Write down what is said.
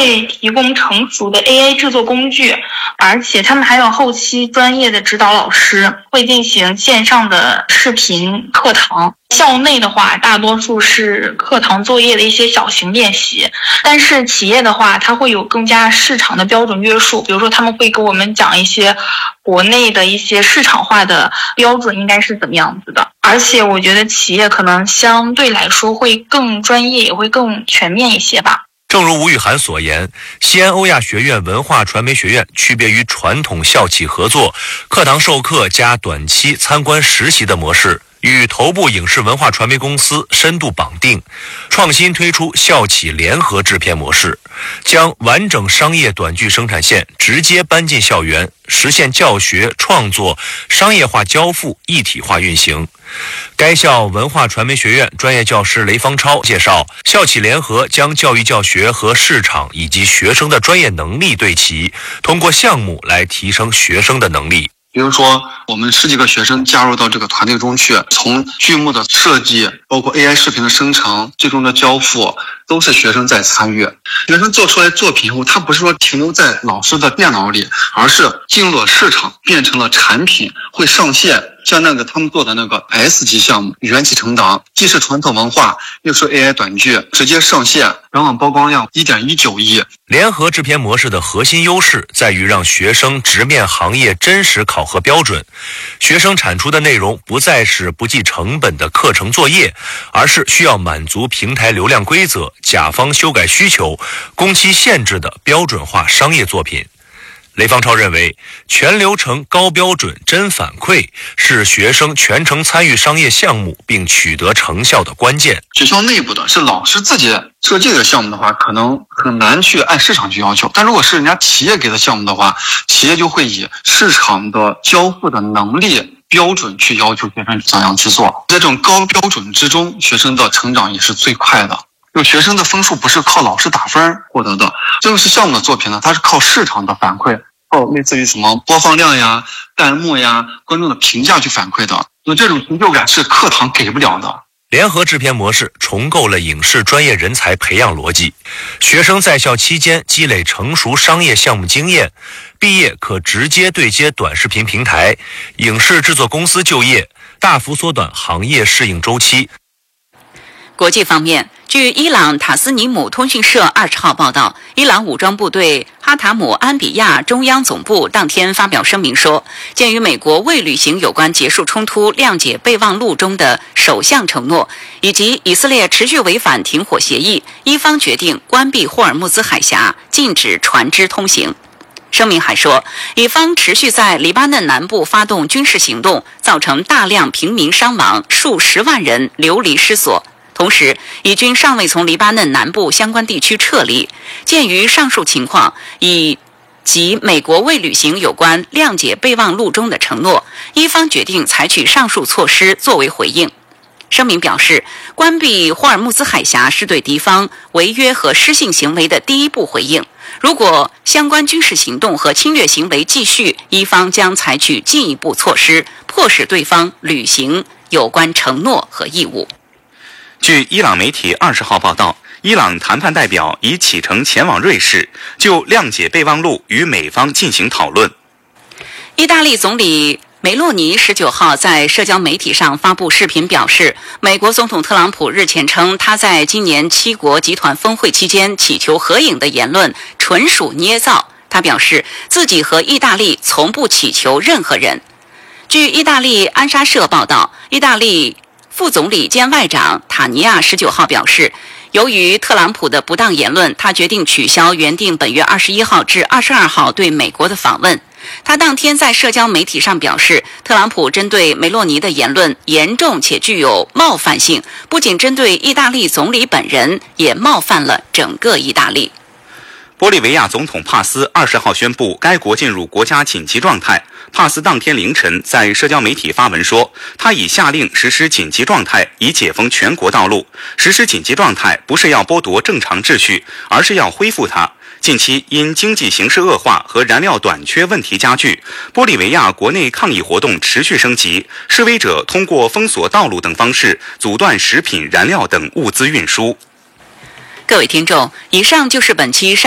会提供成熟的 AI 制作工具，而且他们还有后期专业的指导老师，会进行线上的视频课堂。校内的话，大多数是课堂作业的一些小型练习，但是企业的话，它会有更加市场的标准约束，比如说他们会给我们讲一些国内的一些市场化的标准应该是怎么样子的。而且我觉得企业可能相对来说会更专业，也会更全面一些吧。 正如吴雨涵所言，西安欧亚学院文化传媒学院区别于传统校企合作、课堂授课加短期参观实习的模式，与头部影视文化传媒公司深度绑定，创新推出校企联合制片模式，将完整商业短剧生产线直接搬进校园，实现教学、创作、商业化交付一体化运行。该校文化传媒学院专业教师雷方超介绍，校企联合将教育教学和市场以及学生的专业能力对齐，通过项目来提升学生的能力。 比如说，我们10几个学生加入到这个团队中去，从剧目的设计，包括 AI 视频的生成，最终的交付，都是学生在参与。学生做出来作品后，他不是说停留在老师的电脑里，而是进入了市场，变成了产品，会上线。像他们做的那个 S 级项目，元气成档，既是传统文化，又是 AI 短剧，直接上线，全网曝光量1.19亿。 联合制片模式的核心优势在于让学生直面行业真实考核标准，学生产出的内容不再是不计成本的课程作业，而是需要满足平台流量规则、甲方修改需求、工期限制的标准化商业作品。雷方超认为，全流程高标准真反馈是学生全程参与商业项目并取得成效的关键。 学校内部的是老师自己设计的项目的话，可能很难去按市场去要求，但如果是人家企业给的项目的话，企业就会以市场的交付的能力标准去要求学生怎样去做。在这种高标准之中，学生的成长也是最快的。就学生的分数不是靠老师打分获得的，正式项目的作品呢，它是靠市场的反馈，靠类似于什么播放量呀、弹幕呀、观众的评价去反馈的。那这种成就感是课堂给不了的。 联合制片模式重构了影视专业人才培养逻辑，学生在校期间积累成熟商业项目经验，毕业可直接对接短视频平台、影视制作公司就业，大幅缩短行业适应周期。 国际方面，据伊朗塔斯尼姆通讯社20号报道，伊朗武装部队哈塔姆安比亚中央总部当天发表声明说，鉴于美国未履行有关结束冲突谅解备忘录中的首项承诺，以及以色列持续违反停火协议，伊方决定关闭霍尔木兹海峡，禁止船只通行。声明还说，以方持续在黎巴嫩南部发动军事行动，造成大量平民伤亡，数十万人流离失所。同时，以军尚未从黎巴嫩南部相关地区撤离。鉴于上述情况，以及美国未履行有关谅解备忘录中的承诺，伊方决定采取上述措施作为回应。声明表示，关闭霍尔木兹海峡是对敌方违约和失信行为的第一步回应。如果相关军事行动和侵略行为继续，伊方将采取进一步措施，迫使对方履行有关承诺和义务。 据伊朗媒体20号报道，伊朗谈判代表已启程前往瑞士，就谅解备忘录与美方进行讨论。 意大利总理梅洛尼19号在社交媒体上发布视频表示，美国总统特朗普日前称他在今年7国集团峰会期间祈求合影的言论纯属捏造。他表示自己和意大利从不祈求任何人。据意大利安莎社报道，意大利副总理兼外长塔尼亚19号表示，由于特朗普的不当言论，他决定取消原定本月21号至22号对美国的访问。他当天在社交媒体上表示，特朗普针对梅洛尼的言论严重且具有冒犯性，不仅针对意大利总理本人，也冒犯了整个意大利。 玻利维亚总统帕斯20号宣布该国进入国家紧急状态。帕斯当天凌晨在社交媒体发文说，他已下令实施紧急状态，以解封全国道路。实施紧急状态不是要剥夺正常秩序，而是要恢复它。近期因经济形势恶化和燃料短缺问题加剧，玻利维亚国内抗议活动持续升级，示威者通过封锁道路等方式阻断食品、燃料等物资运输。 各位听众，以上就是本期